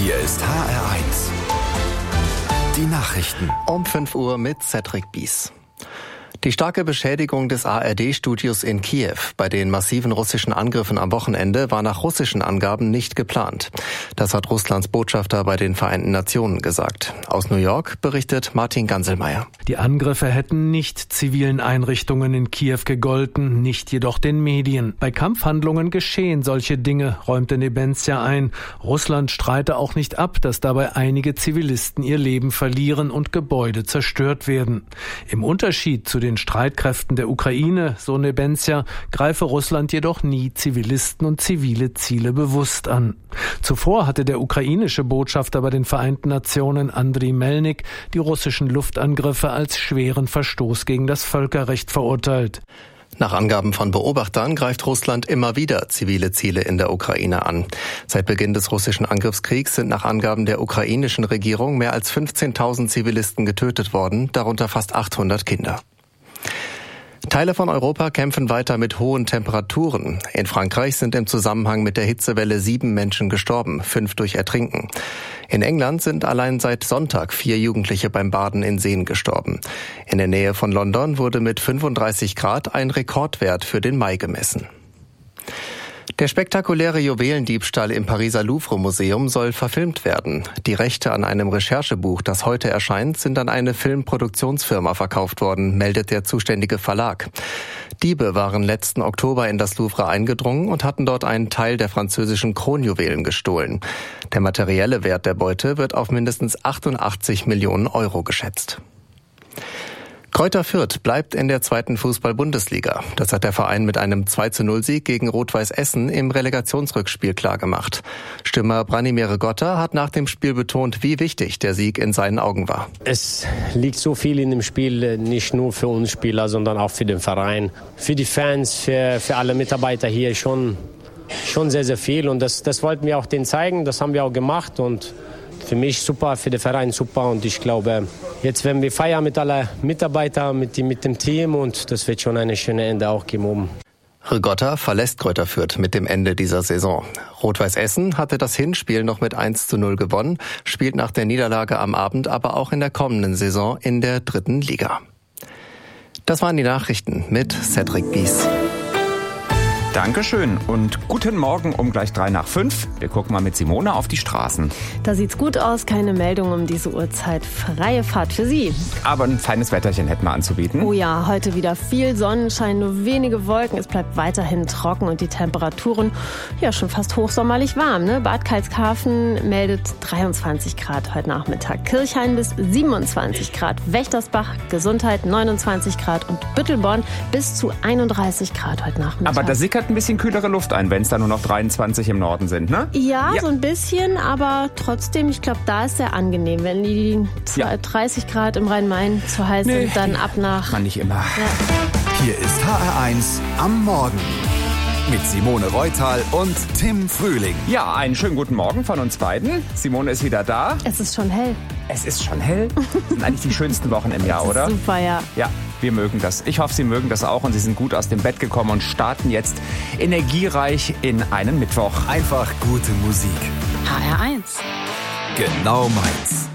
Hier ist HR1. Die Nachrichten. Um 5 Uhr mit Cedric Bies. Die starke Beschädigung des ARD-Studios in Kiew bei den massiven russischen Angriffen am Wochenende war nach russischen Angaben nicht geplant. Das hat Russlands Botschafter bei den Vereinten Nationen gesagt. Aus New York berichtet Martin Ganselmeier. Die Angriffe hätten nicht zivilen Einrichtungen in Kiew gegolten, nicht jedoch den Medien. Bei Kampfhandlungen geschehen solche Dinge, räumte Nebenzia ein. Russland streite auch nicht ab, dass dabei einige Zivilisten ihr Leben verlieren und Gebäude zerstört werden. Im Unterschied zu den Streitkräften der Ukraine, so Nebenzia, greife Russland jedoch nie Zivilisten und zivile Ziele bewusst an. Zuvor hatte der ukrainische Botschafter bei den Vereinten Nationen, Andriy Melnik, die russischen Luftangriffe als schweren Verstoß gegen das Völkerrecht verurteilt. Nach Angaben von Beobachtern greift Russland immer wieder zivile Ziele in der Ukraine an. Seit Beginn des russischen Angriffskriegs sind nach Angaben der ukrainischen Regierung mehr als 15.000 Zivilisten getötet worden, darunter fast 800 Kinder. Teile von Europa kämpfen weiter mit hohen Temperaturen. In Frankreich sind im Zusammenhang mit der Hitzewelle 7 Menschen gestorben, 5 durch Ertrinken. In England sind allein seit Sonntag 4 Jugendliche beim Baden in Seen gestorben. In der Nähe von London wurde mit 35 Grad ein Rekordwert für den Mai gemessen. Der spektakuläre Juwelendiebstahl im Pariser Louvre-Museum soll verfilmt werden. Die Rechte an einem Recherchebuch, das heute erscheint, sind an eine Filmproduktionsfirma verkauft worden, meldet der zuständige Verlag. Diebe waren letzten Oktober in das Louvre eingedrungen und hatten dort einen Teil der französischen Kronjuwelen gestohlen. Der materielle Wert der Beute wird auf mindestens 88 Millionen Euro geschätzt. Greuther Fürth bleibt in der 2. Fußball-Bundesliga. Das hat der Verein mit einem 2:0-Sieg gegen Rot-Weiß Essen im Relegationsrückspiel klargemacht. Stürmer Branimir Hrgotta hat nach dem Spiel betont, wie wichtig der Sieg in seinen Augen war. Es liegt so viel in dem Spiel, nicht nur für uns Spieler, sondern auch für den Verein, für die Fans, für alle Mitarbeiter hier schon sehr, sehr viel. Und das wollten wir auch denen zeigen, das haben wir auch gemacht und für mich super, für den Verein super und ich glaube, jetzt werden wir feiern mit allen Mitarbeitern, mit dem Team und das wird schon eine schöne Ende auch geben oben. Hrgotta verlässt Greuther Fürth mit dem Ende dieser Saison. Rot-Weiß Essen hatte das Hinspiel noch mit 1:0 gewonnen, spielt nach der Niederlage am Abend aber auch in der kommenden Saison in der 3. Liga. Das waren die Nachrichten mit Cedric Bies. Dankeschön und guten Morgen um gleich 5:03. Wir gucken mal mit Simone auf die Straßen. Da sieht's gut aus, keine Meldung um diese Uhrzeit. Freie Fahrt für Sie. Aber ein feines Wetterchen hätten wir anzubieten. Oh ja, heute wieder viel Sonnenschein, nur wenige Wolken. Es bleibt weiterhin trocken und die Temperaturen ja schon fast hochsommerlich warm. Ne? Bad Karlshafen meldet 23 Grad heute Nachmittag. Kirchhain bis 27 Grad. Wächtersbach, Gesundheit 29 Grad und Büttelborn bis zu 31 Grad heute Nachmittag. Aber da sickert ein bisschen kühlere Luft ein, wenn es da nur noch 23 im Norden sind, ne? Ja, so ein bisschen, aber trotzdem, ich glaube, da ist sehr angenehm. Wenn die 30 Grad im Rhein-Main zu heiß sind, dann ab nach... Man nicht immer. Ja. Hier ist HR1 am Morgen. Mit Simone Reutal und Tim Frühling. Ja, einen schönen guten Morgen von uns beiden. Simone ist wieder da. Es ist schon hell. Es ist schon hell. Das sind eigentlich die schönsten Wochen im Jahr, oder? Super, ja. Ja, wir mögen das. Ich hoffe, Sie mögen das auch und Sie sind gut aus dem Bett gekommen und starten jetzt energiereich in einen Mittwoch. Einfach gute Musik. HR1. Genau meins.